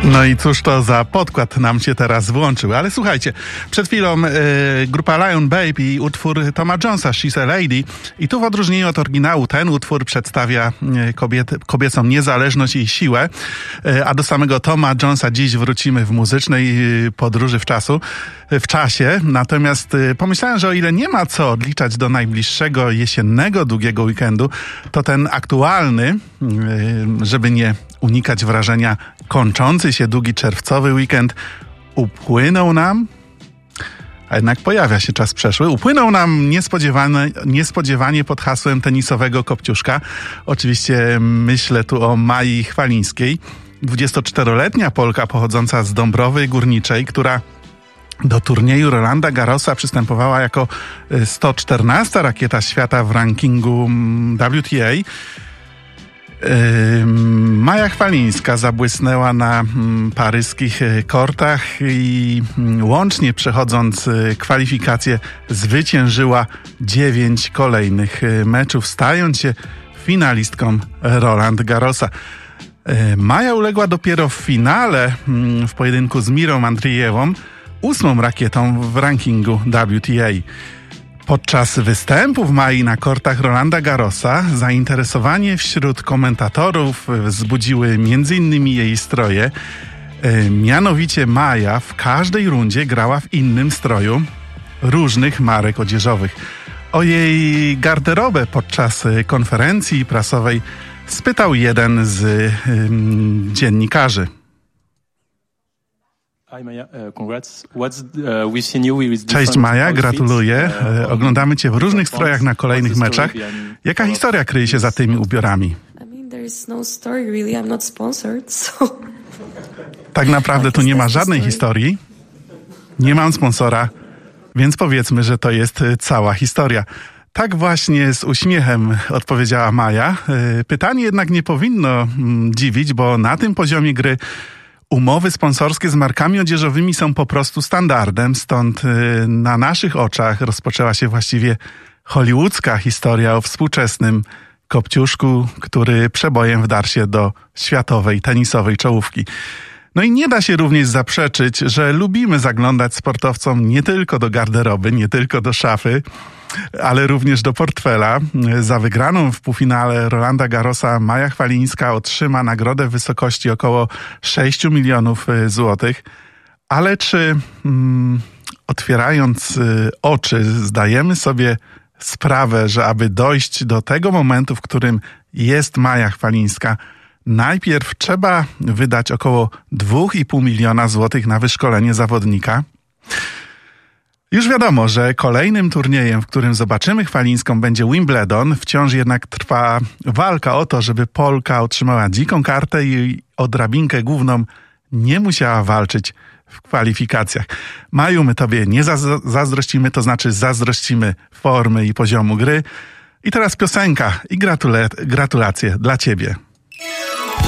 No i cóż to za podkład nam się teraz włączył. Ale słuchajcie, przed chwilą grupa Lion Babe i utwór Toma Jonesa, She's a Lady. I tu w odróżnieniu od oryginału ten utwór przedstawia kobiecą niezależność i siłę. A do samego Toma Jonesa dziś wrócimy w muzycznej podróży w czasie. Natomiast pomyślałem, że o ile nie ma co odliczać do najbliższego jesiennego długiego weekendu, to ten aktualny, żeby nie unikać wrażenia kończący się długi czerwcowy weekend, upłynął nam, a jednak pojawia się czas przeszły, upłynął nam niespodziewanie pod hasłem tenisowego Kopciuszka. Oczywiście myślę tu o Mai Chwalińskiej, 24-letnia Polka pochodząca z Dąbrowy Górniczej, która do turnieju Rolanda Garrosa przystępowała jako 114 rakieta świata w rankingu WTA. Maja Chwalińska zabłysnęła na paryskich kortach i łącznie przechodząc kwalifikacje zwyciężyła 9 kolejnych meczów, stając się finalistką Roland Garrosa. Maja uległa dopiero w finale w pojedynku z Mirą Andrijewą, 8. rakietą w rankingu WTA. Podczas występów Mai na kortach Rolanda Garrosa zainteresowanie wśród komentatorów wzbudziły m.in. jej stroje. Mianowicie Maja w każdej rundzie grała w innym stroju różnych marek odzieżowych. O jej garderobę podczas konferencji prasowej spytał jeden z dziennikarzy. Cześć Maja, gratuluję. Oglądamy Cię w różnych strojach na kolejnych meczach. Jaka historia kryje się za tymi ubiorami? Tak naprawdę tu nie ma żadnej historii. Nie mam sponsora, więc powiedzmy, że to jest cała historia. Tak właśnie z uśmiechem odpowiedziała Maja. Pytanie jednak nie powinno dziwić, bo na tym poziomie gry umowy sponsorskie z markami odzieżowymi są po prostu standardem, stąd na naszych oczach rozpoczęła się właściwie hollywoodzka historia o współczesnym Kopciuszku, który przebojem wdarł się do światowej tenisowej czołówki. No i nie da się również zaprzeczyć, że lubimy zaglądać sportowcom nie tylko do garderoby, nie tylko do szafy, ale również do portfela. Za wygraną w półfinale Rolanda Garrosa Maja Chwalińska otrzyma nagrodę w wysokości około 6 milionów złotych. Ale czy otwierając oczy zdajemy sobie sprawę, że aby dojść do tego momentu, w którym jest Maja Chwalińska, najpierw trzeba wydać około 2,5 miliona złotych na wyszkolenie zawodnika? Już wiadomo, że kolejnym turniejem, w którym zobaczymy Chwalińską, będzie Wimbledon. Wciąż jednak trwa walka o to, żeby Polka otrzymała dziką kartę i o drabinkę główną nie musiała walczyć w kwalifikacjach. Maju, my Tobie nie zazdrościmy, to znaczy zazdrościmy formy i poziomu gry. I teraz piosenka i gratulacje dla Ciebie.